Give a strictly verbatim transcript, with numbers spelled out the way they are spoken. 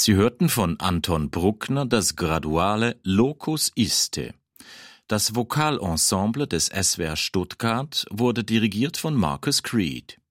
Sie hörten von Anton Bruckner das Graduale Locus iste. Das Vokalensemble des S W R Stuttgart wurde dirigiert von Marcus Creed.